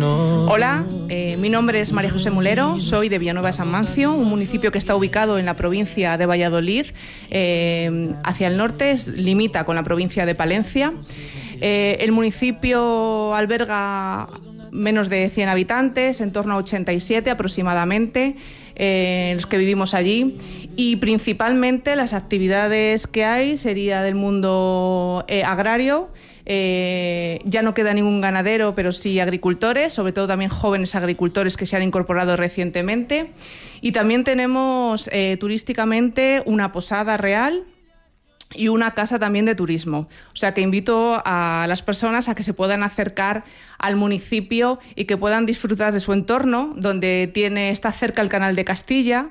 Hola, mi nombre es María José Mulero, soy de Villanueva de San Mancio, un municipio que está ubicado en la provincia de Valladolid. Hacia el norte limita con la provincia de Palencia. El municipio alberga menos de 100 habitantes, en torno a 87 aproximadamente, los que vivimos allí. Y principalmente las actividades que hay sería del mundo agrario. Ya no queda ningún ganadero, pero sí agricultores, sobre todo también jóvenes agricultores que se han incorporado recientemente. Y también tenemos turísticamente una posada real y una casa también de turismo. O sea que invito a las personas a que se puedan acercar al municipio y que puedan disfrutar de su entorno, donde está cerca el Canal de Castilla,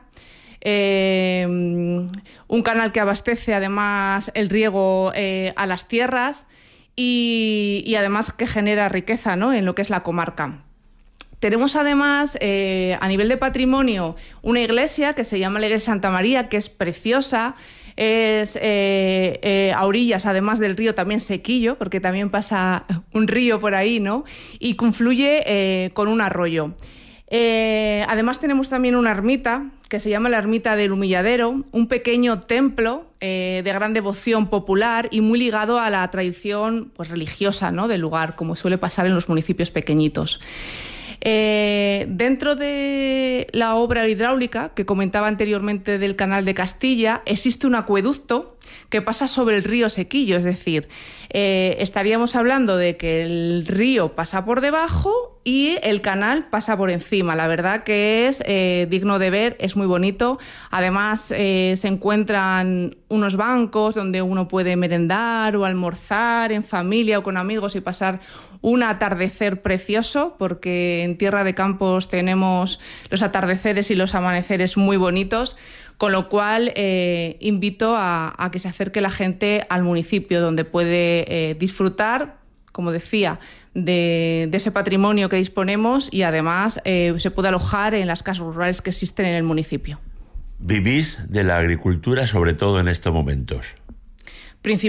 un canal que abastece además el riego a las tierras y además que genera riqueza, ¿no?, en lo que es la comarca. Tenemos además, a nivel de patrimonio, una iglesia que se llama la Iglesia Santa María, que es preciosa. Es a orillas, además del río, también Sequillo, porque también pasa un río por ahí, ¿no?, y confluye con un arroyo. Además tenemos también una ermita que se llama la Ermita del Humilladero, un pequeño templo de gran devoción popular y muy ligado a la tradición, pues, religiosa, ¿no?, del lugar, como suele pasar en los municipios pequeñitos. Dentro de la obra hidráulica que comentaba anteriormente del Canal de Castilla, existe un acueducto que pasa sobre el río Sequillo, es decir, estaríamos hablando de que el río pasa por debajo y el canal pasa por encima. La verdad que es digno de ver, es muy bonito. Además se encuentran unos bancos donde uno puede merendar o almorzar en familia o con amigos y pasar un atardecer precioso, porque en Tierra de Campos tenemos los atardeceres y los amaneceres muy bonitos, con lo cual invito a que se acerque la gente al municipio, donde puede disfrutar, como decía, de ese patrimonio que disponemos y además se puede alojar en las casas rurales que existen en el municipio. Vivís de la agricultura, sobre todo en estos momentos.